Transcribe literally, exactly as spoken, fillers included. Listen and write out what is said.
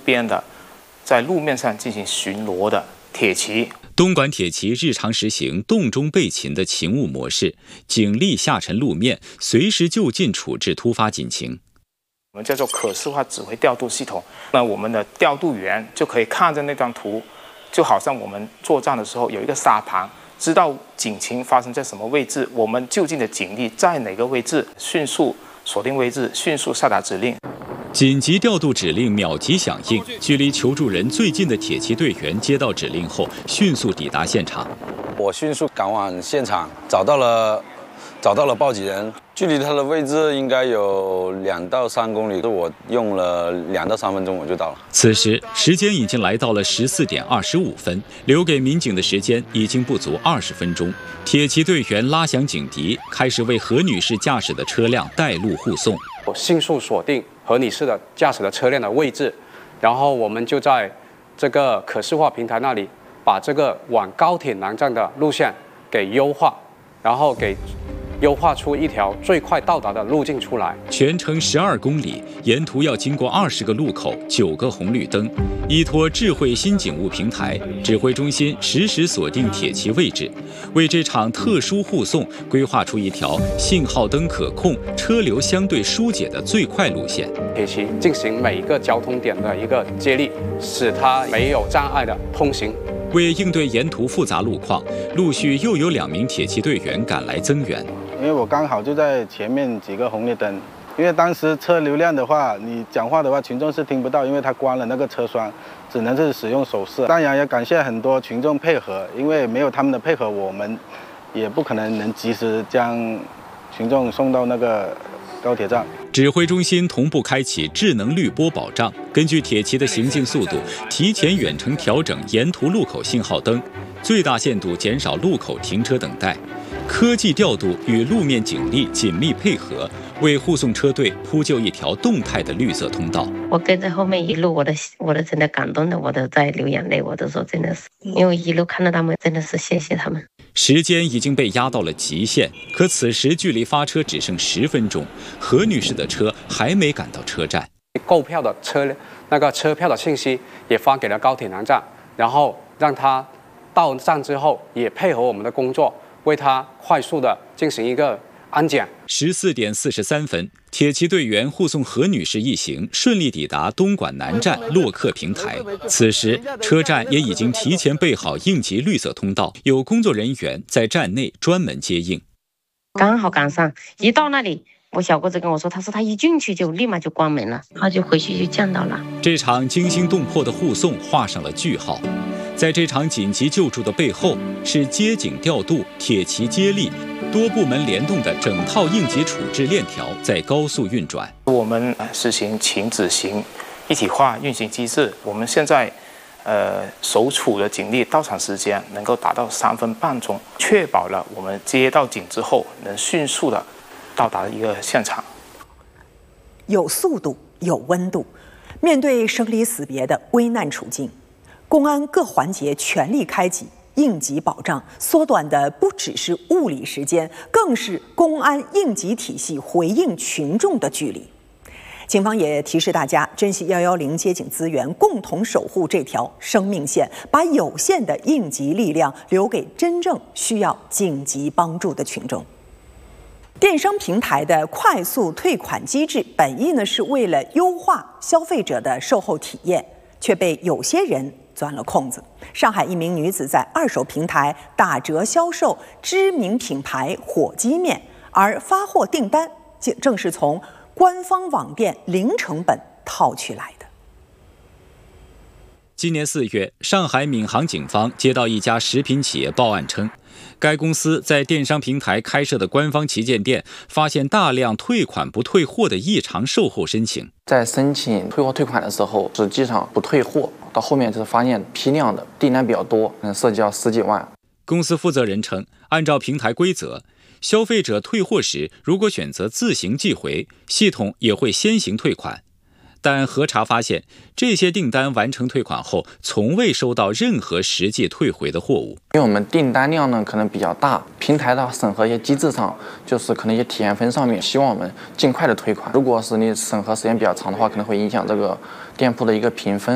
边的在路面上进行巡逻的铁骑。 东莞铁骑日常实行动中备勤的勤务模式，警力下沉路面，随时就近处置突发警情。 我们叫做可视化指挥调度系统，那我们的调度员就可以看着那张图，就好像我们作战的时候有一个沙盘，知道警情发生在什么位置，我们就近的警力在哪个位置，迅速锁定位置，迅速下达指令。 紧急调度指令秒级响应，距离求助人最近的铁骑队员接到指令后，迅速抵达现场。 我迅速赶往现场，找到了找到了报警人，距离他的位置应该有两到三公里，我用了两到三分钟我就到了。 此时时间已经来到了十四点二十五分，留给民警的时间已经不足二十分钟。铁骑队员拉响警笛，开始为何女士驾驶的车辆带路护送。 我迅速锁定何女士的驾驶的车辆的位置，然后我们就在这个可视化平台那里把这个往高铁南站的路线给优化，然后给优化出一条最快到达的路径出来。 全程十二公里，沿途要经过二十个路口、九个红绿灯。依托智慧新警务平台，指挥中心实时锁定铁骑位置，为这场特殊护送规划出一条信号灯可控、车流相对疏解的最快路线。 铁骑进行每一个交通点的一个接力，使它没有障碍的通行。 为应对沿途复杂路况，陆续又有两名铁骑队员赶来增援。 因为我刚好就在前面几个红绿灯，因为当时车流量的话，你讲话的话，群众是听不到，因为他关了那个车窗，只能是使用手势。当然也感谢很多群众配合，因为没有他们的配合，我们也不可能能及时将群众送到那个高铁站。 指挥中心同步开启智能滤波保障，根据铁骑的行进速度，提前远程调整沿途路口信号灯，最大限度减少路口停车等待。科技调度与路面警力紧密配合，为护送车队铺就一条动态的绿色通道。 我跟在后面一路，我的我的真的感动的，我都在流眼泪。我都说真的是，因为一路看到他们，真的是谢谢他们。 时间已经被压到了极限，可此时距离发车只剩十分钟，何女士的车还没赶到车站。 购票的车那个车票的信息也发给了高铁南站，然后让他到站之后也配合我们的工作，为他快速的进行一个安检。 十四点四十三分，铁骑队员护送何女士一行顺利抵达东莞南站洛克平台。此时，车站也已经提前备好应急绿色通道，有工作人员在站内专门接应。 刚好赶上，一到那里，我小姑子跟我说，他说他一进去就立马就关门了，他就回去就见到了。 这场惊心动魄的护送画上了句号。在这场紧急救助的背后，是接警调度、铁骑接力、多部门联动的整套应急处置链条在高速运转。 我们实行情指行一体化运行机制，我们现在呃所处的警力到场时间能够达到三分半钟，确保了我们接到警之后能迅速的到达一个现场。 有速度，有温度，面对生离死别的危难处境，公安各环节全力开启应急保障，缩短的不只是物理时间，更是公安应急体系回应群众的距离。警方也提示大家珍惜一一零接警资源，共同守护这条生命线，把有限的应急力量留给真正需要紧急帮助的群众。电商平台的快速退款机制本意呢是为了优化消费者的售后体验，却被有些人钻了空子。上海一名女子在二手平台打折销售知名品牌火鸡面，而发货订单正是从官方网店零成本套取来的。 今年四月，上海闵行警方接到一家食品企业报案称，该公司在电商平台开设的官方旗舰店发现大量退款不退货的异常售后申请。 在申请退货退款的时候，实际上不退货，到后面就是发现批量的订单比较多，嗯，涉及到十几万。 公司负责人称，按照平台规则，消费者退货时如果选择自行寄回，系统也会先行退款。但核查发现，这些订单完成退款后，从未收到任何实际退回的货物。 因为我们订单量呢可能比较大，平台的审核一些机制上，就是可能一些体验分上面，希望我们尽快的退款。如果是你审核时间比较长的话，可能会影响这个店铺的一个评分。